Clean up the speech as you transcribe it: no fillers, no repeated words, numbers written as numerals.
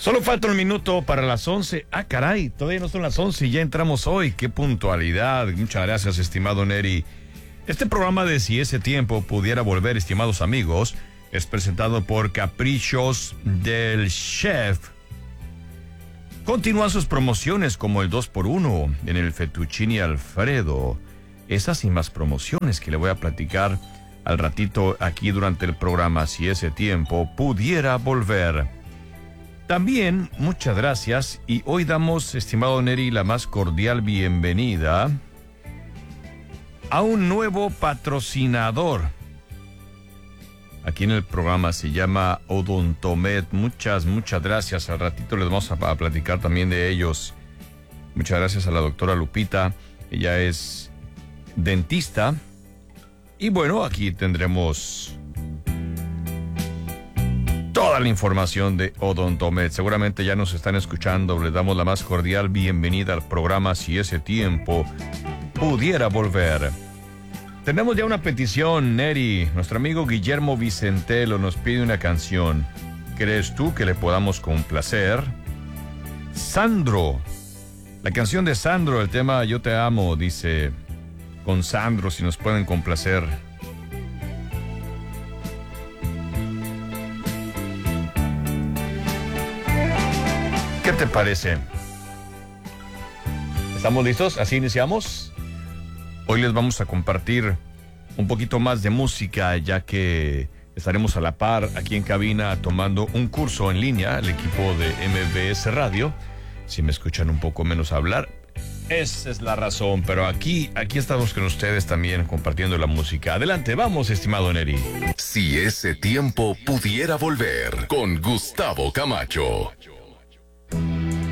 Solo falta un minuto para las 11. Ah, caray, todavía no son las 11 y ya entramos hoy. Qué puntualidad. Muchas gracias, estimado Neri. Este programa de Si ese tiempo pudiera volver, estimados amigos, es presentado por Caprichos del Chef. Continúan sus promociones como el 2x1 en el Fettuccine Alfredo. Esas y más promociones que le voy a platicar al ratito aquí durante el programa Si ese tiempo pudiera volver. También, muchas gracias, y hoy damos, estimado Neri, la más cordial bienvenida a un nuevo patrocinador. Aquí en el programa se llama Odontomed. Muchas gracias. Al ratito les vamos a platicar también de ellos. Muchas gracias a la doctora Lupita. Ella es dentista. Y bueno, aquí tendremos toda la información de Odontomed. Seguramente ya nos están escuchando. Les damos la más cordial bienvenida al programa Si ese tiempo pudiera volver. Tenemos ya una petición, Neri. Nuestro amigo Guillermo Vicentelo nos pide una canción. ¿Crees tú que le podamos complacer? Sandro. La canción de Sandro, el tema Yo te amo, dice. Con Sandro, si nos pueden complacer. ¿Qué te parece? ¿Estamos listos? ¿Así iniciamos? Hoy les vamos a compartir un poquito más de música, ya que estaremos a la par aquí en cabina tomando un curso en línea, el equipo de MBS Radio. Si me escuchan un poco menos hablar, esa es la razón, pero aquí estamos con ustedes también compartiendo la música. Adelante, vamos, estimado Neri. Si ese tiempo pudiera volver, con Gustavo Camacho.